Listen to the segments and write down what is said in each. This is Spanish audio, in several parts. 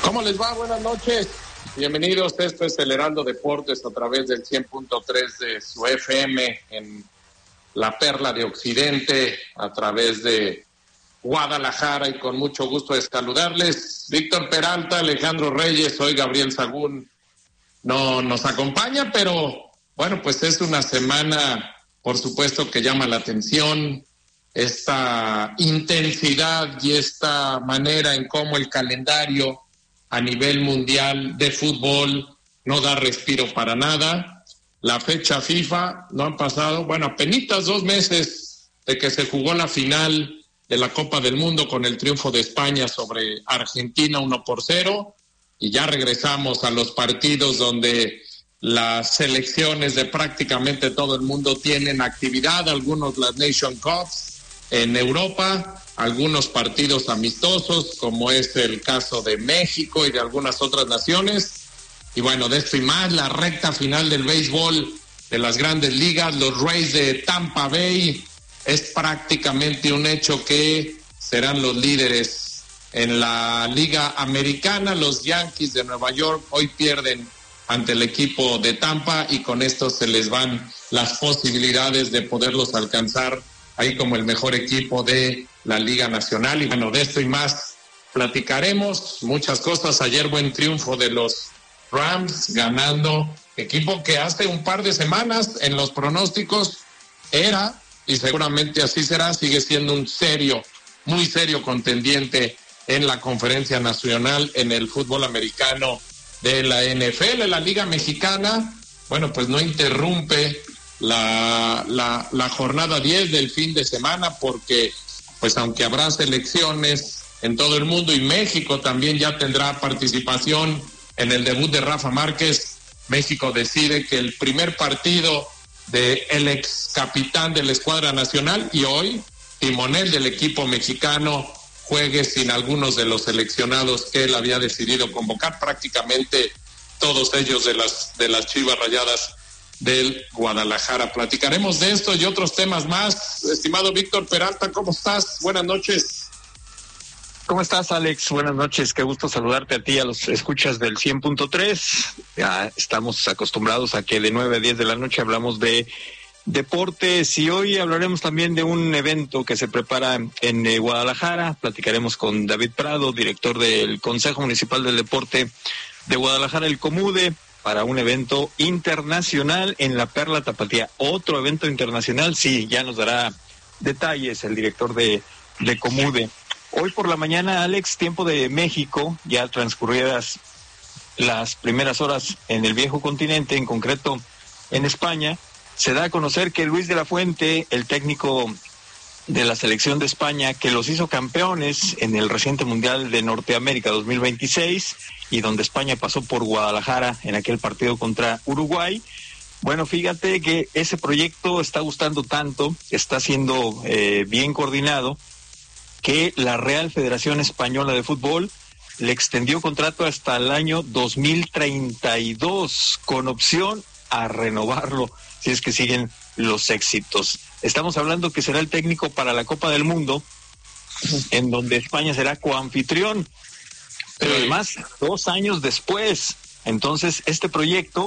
¿Cómo les va? Buenas noches. Bienvenidos. Esto es El Heraldo Deportes a través del 100.3 de su FM en la Perla de Occidente, a través de Guadalajara, y con mucho gusto de saludarles. Víctor Peralta, Alejandro Reyes, soy Gabriel Sagún. No nos acompaña, pero bueno, pues es una semana, por supuesto, que llama la atención. Esta intensidad y esta manera en cómo el calendario a nivel mundial de fútbol no da respiro para nada. La fecha FIFA, no han pasado, bueno, apenitas 2 meses de que se jugó la final de la Copa del Mundo con el triunfo de España sobre Argentina 1-0, y ya regresamos a los partidos donde las selecciones de prácticamente todo el mundo tienen actividad, algunos las Nation Cups en Europa, algunos partidos amistosos, como es el caso de México y de algunas otras naciones. Y bueno, de esto y más, la recta final del béisbol de las grandes ligas, los Rays de Tampa Bay, es prácticamente un hecho que serán los líderes en la Liga Americana. Los Yankees de Nueva York hoy pierden ante el equipo de Tampa y con esto se les van las posibilidades de poderlos alcanzar ahí como el mejor equipo de la Liga Nacional. Y bueno, de esto y más platicaremos, muchas cosas. Ayer buen triunfo de los Rams, ganando, equipo que hace un par de semanas en los pronósticos era, y seguramente así será, sigue siendo un serio, muy serio contendiente en la Conferencia Nacional en el fútbol americano de la NFL. La Liga Mexicana, bueno, pues no interrumpe la jornada 10 del fin de semana, porque pues aunque habrá selecciones en todo el mundo y México también ya tendrá participación en el debut de Rafa Márquez, México decide que el primer partido de el ex capitán de la escuadra nacional y hoy timonel del equipo mexicano juegue sin algunos de los seleccionados que él había decidido convocar, prácticamente todos ellos de las Chivas Rayadas del Guadalajara. Platicaremos de esto y otros temas más. Estimado Víctor Peralta, ¿cómo estás? Buenas noches. ¿Cómo estás, Alex? Buenas noches, qué gusto saludarte a ti, a los escuchas del 100.3. Ya estamos acostumbrados a que de 9 a 10 de la noche hablamos de deportes y hoy hablaremos también de un evento que se prepara en Guadalajara. Platicaremos con David Prado, director del Consejo Municipal del Deporte de Guadalajara, el Comude, para un evento internacional en la Perla Tapatía. Otro evento internacional, sí, ya nos dará detalles el director de Comude. Hoy por la mañana, Alex, tiempo de México, ya transcurridas las primeras horas en el viejo continente, en concreto en España, se da a conocer que Luis de la Fuente, el técnico de la selección de España, que los hizo campeones en el reciente Mundial de Norteamérica 2026, y donde España pasó por Guadalajara en aquel partido contra Uruguay. Bueno, fíjate que ese proyecto está gustando tanto, está siendo bien coordinado, que la Real Federación Española de Fútbol le extendió contrato hasta el año 2032, con opción a renovarlo si es que siguen los éxitos. Estamos hablando que será el técnico para la Copa del Mundo, en donde España será coanfitrión, pero además 2 años después. Entonces, este proyecto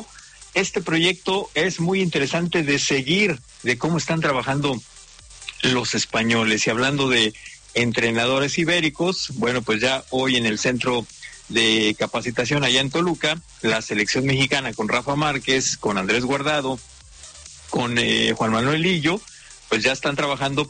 es muy interesante de seguir, de cómo están trabajando los españoles. Y hablando de entrenadores ibéricos, bueno, pues ya hoy en el centro de capacitación allá en Toluca, la selección mexicana con Rafa Márquez, con Andrés Guardado, con Juan Manuel Lillo, pues ya están trabajando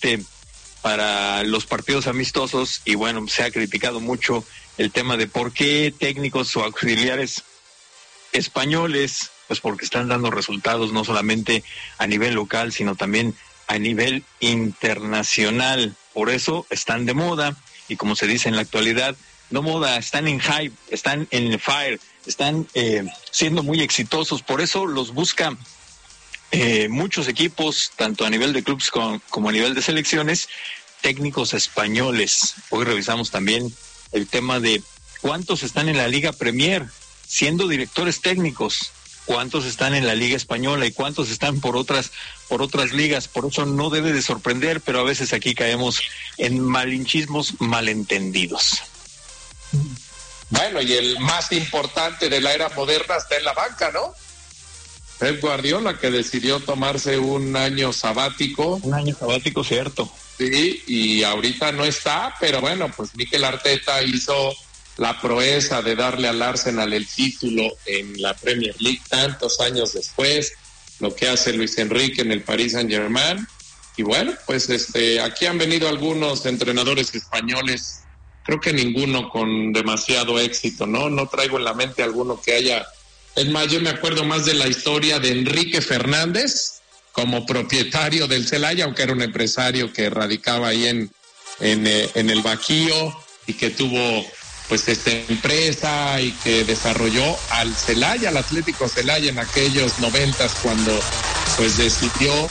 para los partidos amistosos. Y bueno, se ha criticado mucho el tema de por qué técnicos o auxiliares españoles, pues porque están dando resultados no solamente a nivel local, sino también a nivel internacional. Por eso están de moda, y como se dice en la actualidad, no moda, están en hype, están en fire, están siendo muy exitosos. Por eso los buscan muchos equipos, tanto a nivel de clubes como a nivel de selecciones, técnicos españoles. Hoy revisamos también el tema de cuántos están en la Liga Premier siendo directores técnicos, cuántos están en la Liga Española y cuántos están por otras ligas. Por eso no debe de sorprender, pero a veces aquí caemos en malinchismos malentendidos. Bueno, y el más importante de la era moderna está en la banca, ¿no? Pep Guardiola, que decidió tomarse un año sabático. Un año sabático, cierto. Sí, y ahorita no está, pero bueno, pues Mikel Arteta hizo la proeza de darle al Arsenal el título en la Premier League tantos años después, lo que hace Luis Enrique en el Paris Saint-Germain. Y bueno, pues aquí han venido algunos entrenadores españoles, creo que ninguno con demasiado éxito, ¿no? No traigo en la mente alguno que haya. Es más, yo me acuerdo más de la historia de Enrique Fernández como propietario del Celaya, aunque era un empresario que radicaba ahí en el Bajío y que tuvo pues esta empresa y que desarrolló al Celaya, al Atlético Celaya en aquellos 90s cuando pues decidió,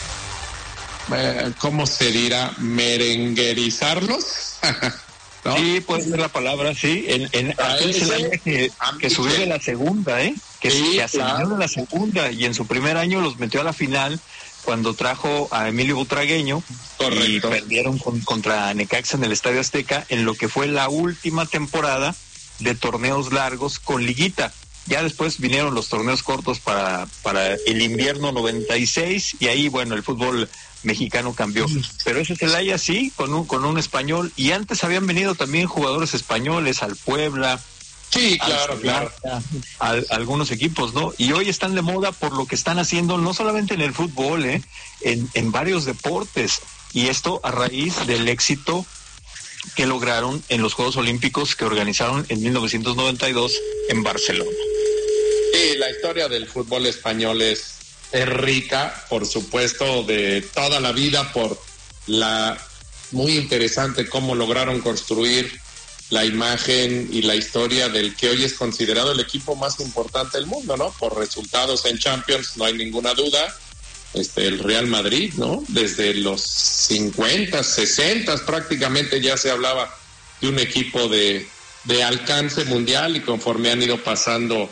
¿cómo se dirá? Merenguerizarlos. ¿No? Sí, puede ser la palabra, sí. En aquel Celaya que subió de la segunda, que ascendió de la segunda y en su primer año los metió a la final cuando trajo a Emilio Butragueño. Correcto. Y perdieron contra Necaxa en el Estadio Azteca en lo que fue la última temporada de torneos largos con liguita. Ya después vinieron los torneos cortos para el invierno 96 y ahí, bueno, el fútbol mexicano cambió. Pero ese Celaya sí, con un español, y antes habían venido también jugadores españoles al Puebla. Sí, claro, claro. A algunos equipos, ¿no? Y hoy están de moda por lo que están haciendo, no solamente en el fútbol, en varios deportes. Y esto a raíz del éxito que lograron en los Juegos Olímpicos que organizaron en 1992 en Barcelona. Sí, la historia del fútbol español es rica, por supuesto, de toda la vida, por la muy interesante cómo lograron construir la imagen y la historia del que hoy es considerado el equipo más importante del mundo, ¿no? Por resultados en Champions, no hay ninguna duda. El Real Madrid, ¿no? Desde los 50, 60 prácticamente ya se hablaba de un equipo de alcance mundial, y conforme han ido pasando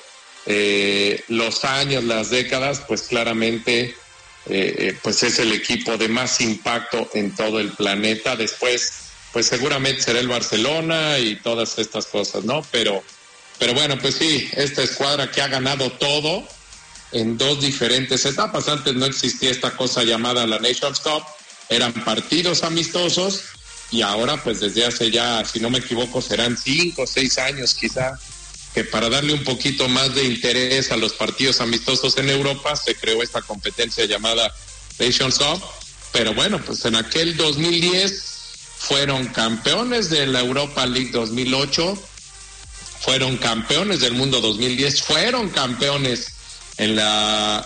los años, las décadas, pues claramente pues es el equipo de más impacto en todo el planeta. Después pues seguramente será el Barcelona y todas estas cosas, ¿no? Pero bueno, pues sí, esta escuadra que ha ganado todo en dos diferentes etapas. Antes no existía esta cosa llamada la Nations Cup, eran partidos amistosos, y ahora pues desde hace ya, si no me equivoco, serán 5 o 6 años quizá, que para darle un poquito más de interés a los partidos amistosos en Europa se creó esta competencia llamada Nations Cup. Pero bueno, pues en aquel 2010 fueron campeones de la Europa League 2008, fueron campeones del mundo 2010, fueron campeones en la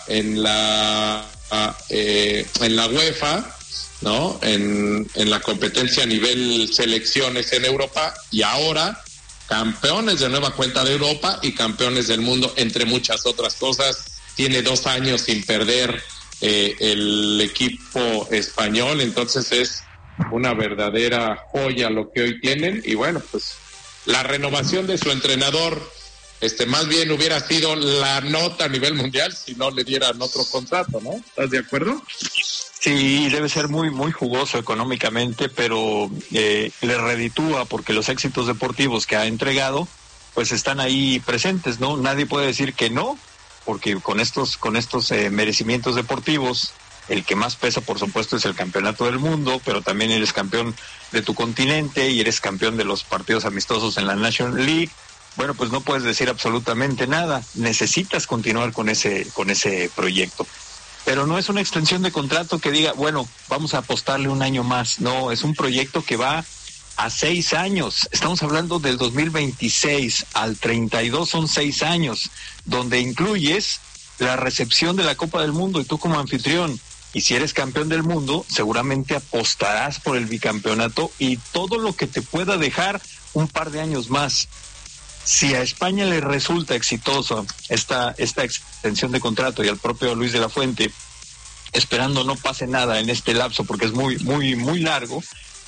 UEFA, ¿no? En la competencia a nivel selecciones en Europa, y ahora campeones de nueva cuenta de Europa y campeones del mundo, entre muchas otras cosas. Tiene 2 años sin perder el equipo español, entonces es una verdadera joya lo que hoy tienen. Y bueno, pues la renovación de su entrenador más bien hubiera sido la nota a nivel mundial si no le dieran otro contrato, ¿no? ¿Estás de acuerdo? Sí, debe ser muy muy jugoso económicamente, pero le reditúa porque los éxitos deportivos que ha entregado pues están ahí presentes, ¿no? Nadie puede decir que no, porque con estos merecimientos deportivos, el que más pesa, por supuesto, es el campeonato del mundo, pero también eres campeón de tu continente y eres campeón de los partidos amistosos en la National League. Bueno, pues no puedes decir absolutamente nada. Necesitas continuar con ese proyecto. Pero no es una extensión de contrato que diga, bueno, vamos a apostarle un año más. No, es un proyecto que va a 6 años. Estamos hablando del 2026 al 32, son 6 años, donde incluyes la recepción de la Copa del Mundo y tú como anfitrión. Y si eres campeón del mundo, seguramente apostarás por el bicampeonato y todo lo que te pueda dejar un par de años más. Si a España le resulta exitoso esta extensión de contrato, y al propio Luis de la Fuente, esperando no pase nada en este lapso porque es muy, muy, muy largo,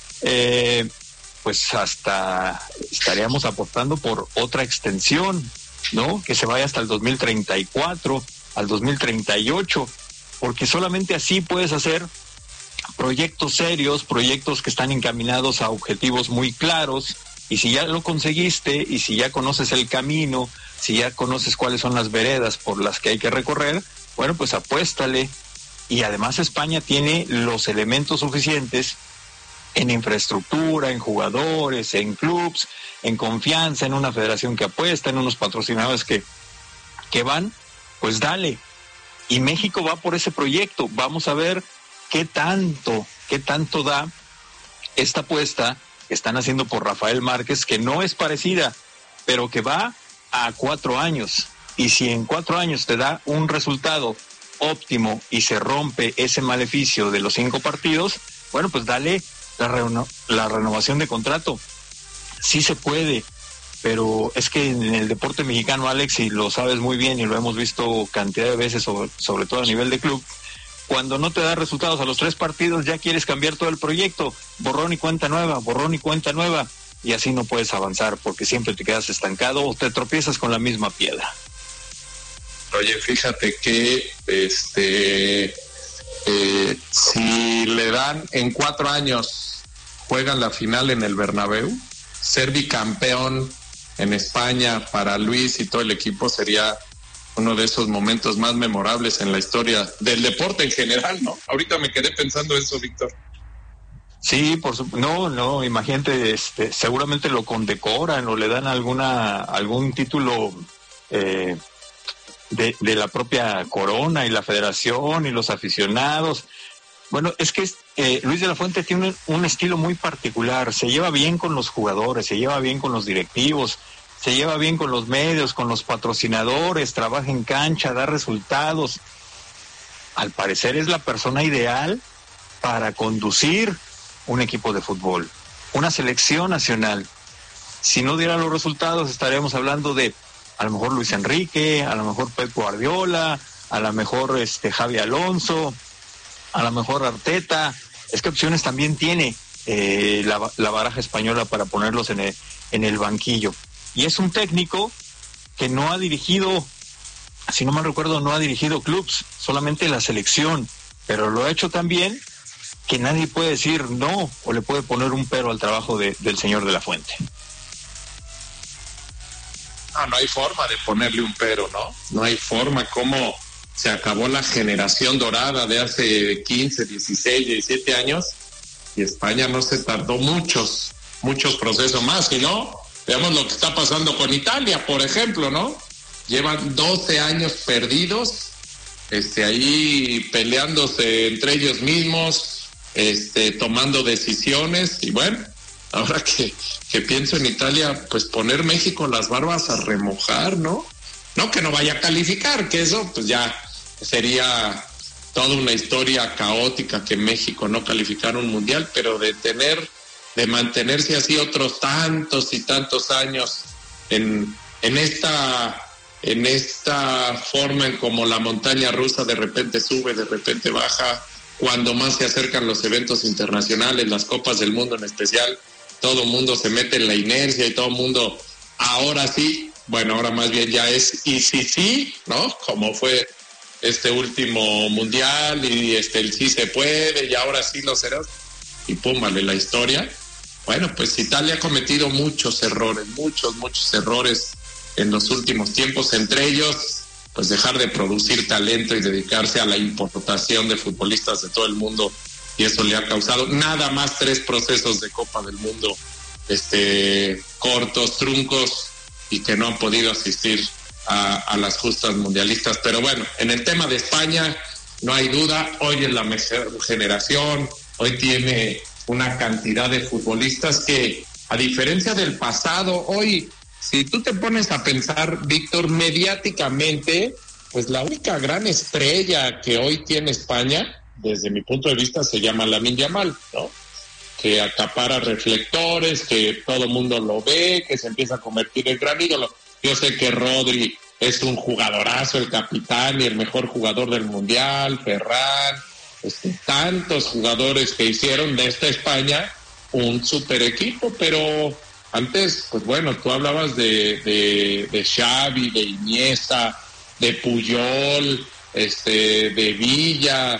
pues hasta estaríamos apostando por otra extensión, ¿no? Que se vaya hasta el 2034, al 2038, porque solamente así puedes hacer proyectos serios, proyectos que están encaminados a objetivos muy claros, Y si ya lo conseguiste, y si ya conoces el camino, si ya conoces cuáles son las veredas por las que hay que recorrer, bueno, pues apuéstale. Y además España tiene los elementos suficientes en infraestructura, en jugadores, en clubs, en confianza, en una federación que apuesta, en unos patrocinadores que van, pues dale. Y México va por ese proyecto. Vamos a ver qué tanto da esta apuesta que están haciendo por Rafael Márquez, que no es parecida, pero que va a 4 años. Y si en 4 años te da un resultado óptimo y se rompe ese maleficio de los 5 partidos, bueno, pues dale la renovación de contrato. Sí se puede, pero es que en el deporte mexicano, Alex, y lo sabes muy bien y lo hemos visto cantidad de veces, sobre todo a nivel de club, cuando no te da resultados a los 3 partidos ya quieres cambiar todo el proyecto, borrón y cuenta nueva, y así no puedes avanzar porque siempre te quedas estancado o te tropiezas con la misma piedra. Oye, fíjate que si le dan en 4 años, juegan la final en el Bernabéu, ser bicampeón en España para Luis y todo el equipo sería uno de esos momentos más memorables en la historia del deporte en general, ¿no? Ahorita me quedé pensando eso, Víctor. Sí, por supuesto. No, imagínate, seguramente lo condecoran o le dan algún título de la propia corona y la federación y los aficionados. Bueno, es que Luis de la Fuente tiene un estilo muy particular, se lleva bien con los jugadores, se lleva bien con los directivos, se lleva bien con los medios, con los patrocinadores, trabaja en cancha, da resultados. Al parecer es la persona ideal para conducir un equipo de fútbol, una selección nacional. Si no diera los resultados, estaríamos hablando de a lo mejor Luis Enrique, a lo mejor Pep Guardiola, a lo mejor Xabi Alonso, a lo mejor Arteta. Es que opciones también tiene la baraja española para ponerlos en el banquillo. Y es un técnico que no ha dirigido, si no mal recuerdo, no ha dirigido clubs, solamente la selección, pero lo ha hecho tan bien que nadie puede decir no o le puede poner un pero al trabajo del señor de la Fuente. No hay forma de ponerle un pero, ¿no? No hay forma. Como se acabó la generación dorada de hace 15, 16, 17 años y España no se tardó muchos procesos más, y no, veamos lo que está pasando con Italia, por ejemplo, ¿no? Llevan 12 años perdidos, ahí peleándose entre ellos mismos, tomando decisiones, y bueno, ahora que pienso en Italia, pues poner México las barbas a remojar, ¿no? No que no vaya a calificar, que eso pues ya sería toda una historia caótica que México no calificara un mundial, pero de mantenerse así otros tantos y tantos años en esta forma en como la montaña rusa de repente sube, de repente baja, cuando más se acercan los eventos internacionales, las Copas del Mundo en especial, todo el mundo se mete en la inercia y todo el mundo, ahora sí, bueno, ahora más bien ya es y sí, ¿no? Como fue este último mundial y el sí se puede y ahora sí lo será, y pum, vale la historia. Bueno, pues Italia ha cometido muchos errores en los últimos tiempos, entre ellos pues dejar de producir talento y dedicarse a la importación de futbolistas de todo el mundo, y eso le ha causado nada más 3 procesos de Copa del Mundo cortos, truncos, y que no han podido asistir a las justas mundialistas. Pero bueno, en el tema de España no hay duda, hoy es la mejor generación, hoy tiene una cantidad de futbolistas que, a diferencia del pasado, hoy, si tú te pones a pensar, Víctor, mediáticamente, pues la única gran estrella que hoy tiene España, desde mi punto de vista, se llama Lamine Yamal, ¿no? Que acapara reflectores, que todo el mundo lo ve, que se empieza a convertir en gran ídolo. Yo sé que Rodri es un jugadorazo, el capitán y el mejor jugador del mundial, Ferran, tantos jugadores que hicieron de esta España un super equipo, pero antes, pues bueno, tú hablabas de Xavi, de Iniesta, de Puyol, de Villa,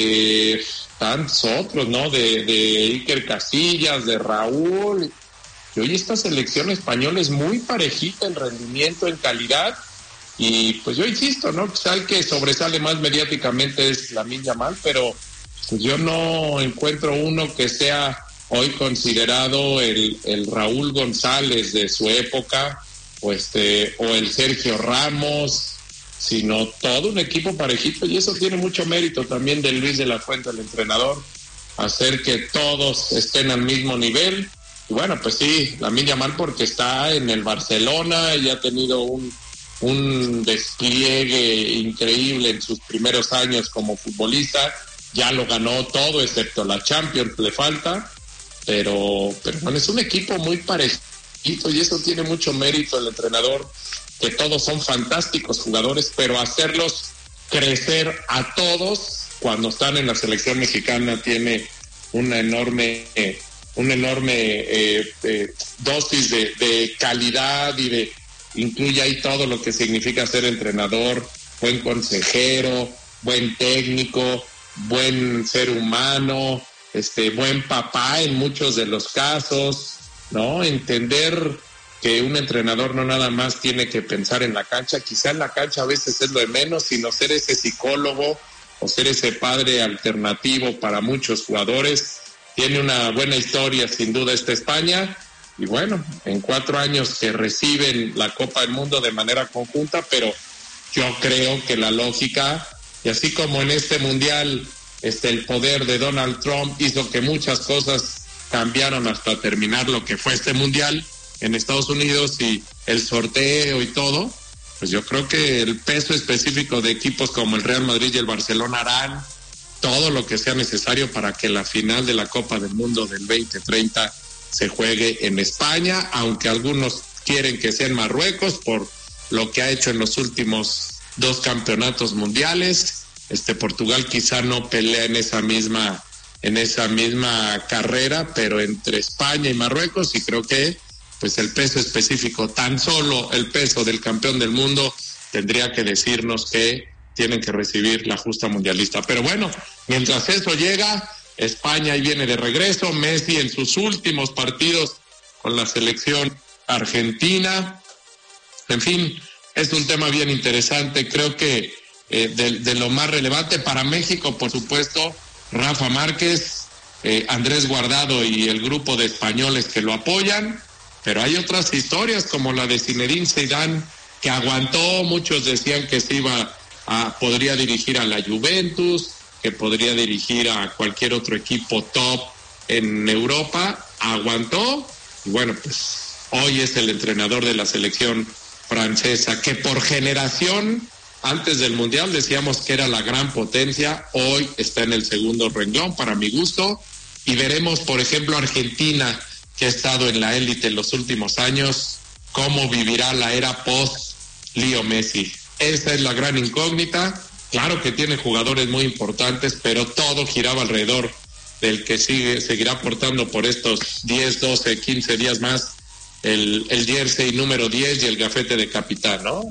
de tantos otros, ¿no? De Iker Casillas, de Raúl, Y hoy esta selección española es muy parejita en rendimiento, en calidad. Y pues yo insisto, ¿no? Quizá el que sobresale más mediáticamente es Lamine Yamal, pero pues yo no encuentro uno que sea hoy considerado el Raúl González de su época, o el Sergio Ramos, sino todo un equipo parejito, y eso tiene mucho mérito también de Luis de la Fuente, el entrenador, hacer que todos estén al mismo nivel. Y bueno, pues sí, Lamine Yamal porque está en el Barcelona y ha tenido un despliegue increíble en sus primeros años como futbolista, ya lo ganó todo excepto la Champions, le falta, pero bueno, es un equipo muy parejito y eso tiene mucho mérito el entrenador, que todos son fantásticos jugadores, pero hacerlos crecer a todos cuando están en la selección mexicana tiene una enorme dosis de calidad y incluye ahí todo lo que significa ser entrenador, buen consejero, buen técnico, buen ser humano, buen papá en muchos de los casos, ¿no? Entender que un entrenador no nada más tiene que pensar en la cancha, quizá en la cancha a veces es lo de menos, sino ser ese psicólogo o ser ese padre alternativo para muchos jugadores. Tiene una buena historia sin duda esta España, y bueno, en 4 años que reciben la Copa del Mundo de manera conjunta, pero yo creo que la lógica, y así como en este Mundial el poder de Donald Trump hizo que muchas cosas cambiaron hasta terminar lo que fue este Mundial en Estados Unidos y el sorteo y todo, pues yo creo que el peso específico de equipos como el Real Madrid y el Barcelona harán todo lo que sea necesario para que la final de la Copa del Mundo del 2030 se juegue en España, aunque algunos quieren que sea en Marruecos por lo que ha hecho en los últimos 2 campeonatos mundiales. Portugal quizá no pelea en esa misma carrera, pero entre España y Marruecos, y creo que pues el peso específico, tan solo el peso del campeón del mundo, tendría que decirnos que tienen que recibir la justa mundialista. Pero bueno, mientras eso llega, España ahí viene de regreso, Messi en sus últimos partidos con la selección argentina. En fin, es un tema bien interesante. Creo que de lo más relevante para México, por supuesto, Rafa Márquez, Andrés Guardado y el grupo de españoles que lo apoyan, pero hay otras historias como la de Zinedine Zidane, que aguantó. Muchos decían que podría dirigir a la Juventus, que podría dirigir a cualquier otro equipo top en Europa, aguantó, y bueno, pues hoy es el entrenador de la selección francesa, que por generación, antes del Mundial decíamos que era la gran potencia, hoy está en el segundo renglón para mi gusto, y veremos, por ejemplo, Argentina, que ha estado en la élite en los últimos años, cómo vivirá la era post-Leo Messi. Esa es la gran incógnita. Claro que tiene jugadores muy importantes, pero todo giraba alrededor del que seguirá portando por estos 10, 12, 15 días más el jersey número 10 y el gafete de capitán, ¿no?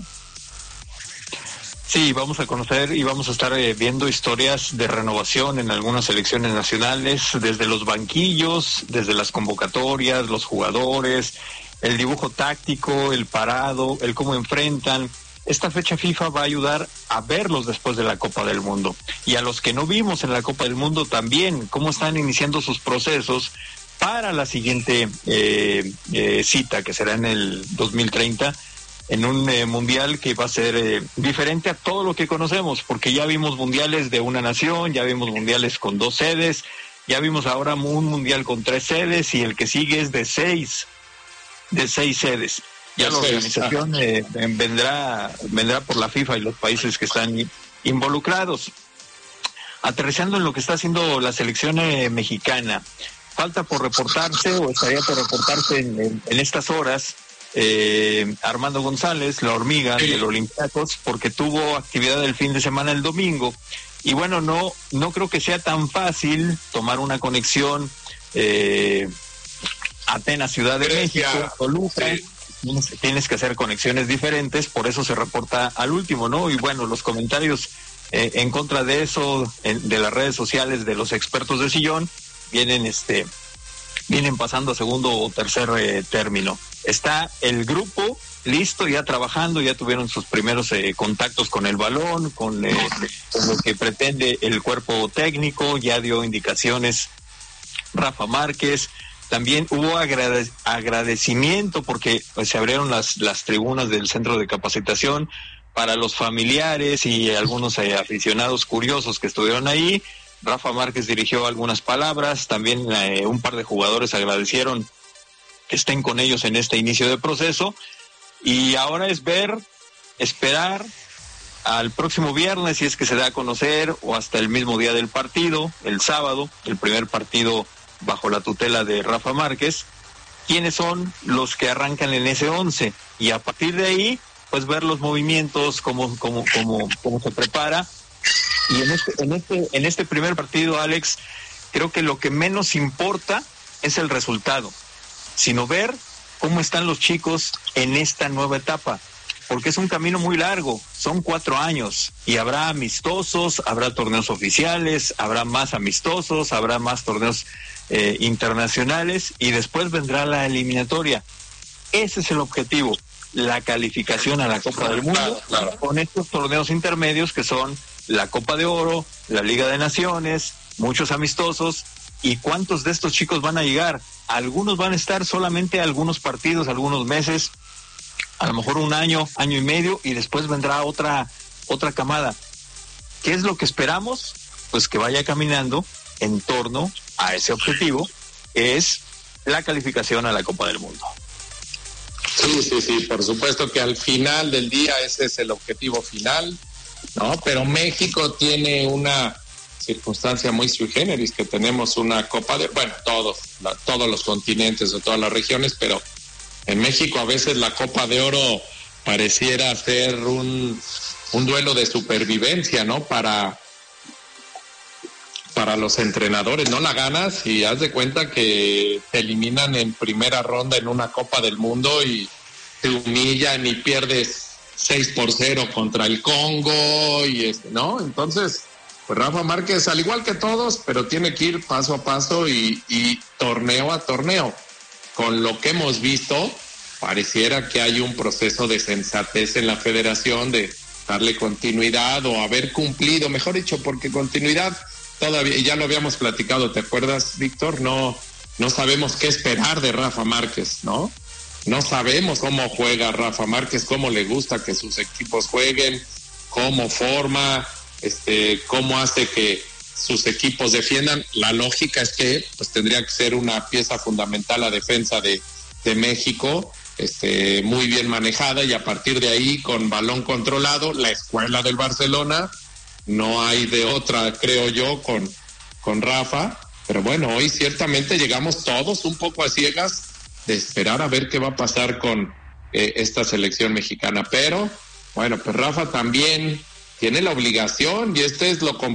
Sí, vamos a conocer y vamos a estar viendo historias de renovación en algunas selecciones nacionales, desde los banquillos, desde las convocatorias, los jugadores, el dibujo táctico, el parado, el cómo enfrentan. Esta fecha FIFA va a ayudar a verlos después de la Copa del Mundo. Y a los que no vimos en la Copa del Mundo también, cómo están iniciando sus procesos para la siguiente cita, que será en el 2030, en un mundial que va a ser diferente a todo lo que conocemos, porque ya vimos mundiales de una nación, ya vimos mundiales con 2 sedes, ya vimos ahora un mundial con 3 sedes, y el que sigue es de 6 sedes. Ya la organización vendrá por la FIFA y los países que están involucrados. Aterrizando en lo que está haciendo la selección mexicana, falta por reportarse, o estaría por reportarse en estas horas, Armando González, la hormiga del Olympiacos, porque tuvo actividad el fin de semana el domingo, y bueno, no creo que sea tan fácil tomar una conexión Atenas, Ciudad de México, Toluca. Tienes que hacer conexiones diferentes, por eso se reporta al último, ¿no? Y bueno, los comentarios en contra de eso, de las redes sociales de los expertos de sillón, vienen vienen pasando a segundo o tercer término. Está el grupo listo, ya trabajando, ya tuvieron sus primeros contactos con el balón, con lo que pretende el cuerpo técnico, ya dio indicaciones Rafa Márquez. También hubo agradecimiento porque pues, se abrieron las tribunas del centro de capacitación para los familiares y algunos aficionados curiosos que estuvieron ahí. Rafa Márquez dirigió algunas palabras, también un par de jugadores agradecieron que estén con ellos en este inicio de proceso, y ahora es esperar al próximo viernes, si es que se da a conocer, o hasta el mismo día del partido, el sábado, el primer partido bajo la tutela de Rafa Márquez, quiénes son los que arrancan en ese 11, y a partir de ahí, pues ver los movimientos, cómo se prepara. Y en este primer partido, Alex, creo que lo que menos importa es el resultado, sino ver cómo están los chicos en esta nueva etapa, porque es un camino muy largo, son 4 años, y habrá amistosos, habrá torneos oficiales, habrá más amistosos, habrá más torneos internacionales, y después vendrá la eliminatoria. Ese es el objetivo, la calificación a la Copa del Mundo, claro, con estos torneos intermedios que son la Copa de Oro, la Liga de Naciones, muchos amistosos. ¿Y cuántos de estos chicos van a llegar? Algunos van a estar solamente algunos partidos, algunos meses, a lo mejor un año, año y medio, y después vendrá otra camada. ¿Qué es lo que esperamos? Pues que vaya caminando en torno a ese objetivo, que es la calificación a la Copa del Mundo. Sí, por supuesto que al final del día ese es el objetivo final, ¿no? Pero México tiene una circunstancia muy sui generis, que tenemos una Copa de... Bueno, todos los continentes o todas las regiones, pero en México a veces la Copa de Oro pareciera ser un duelo de supervivencia, ¿no? Para los entrenadores, no la ganas y haz de cuenta que te eliminan en primera ronda en una Copa del Mundo y te humillan y pierdes 6-0 contra el Congo y ¿no? Entonces, pues Rafa Márquez, al igual que todos, pero tiene que ir paso a paso y torneo a torneo. Con lo que hemos visto, pareciera que hay un proceso de sensatez en la federación de darle continuidad o haber cumplido, mejor dicho, porque continuidad todavía, y ya lo habíamos platicado, ¿te acuerdas, Víctor? No sabemos qué esperar de Rafa Márquez, ¿no? No sabemos cómo juega Rafa Márquez, cómo le gusta que sus equipos jueguen, cómo forma, cómo hace que sus equipos defiendan. La lógica es que pues tendría que ser una pieza fundamental la defensa de México, muy bien manejada, y a partir de ahí con balón controlado, la escuela del Barcelona, no hay de otra, creo yo, con Rafa. Pero bueno, hoy ciertamente llegamos todos un poco a ciegas de esperar a ver qué va a pasar con esta selección mexicana. Pero bueno, pues Rafa también tiene la obligación, y es lo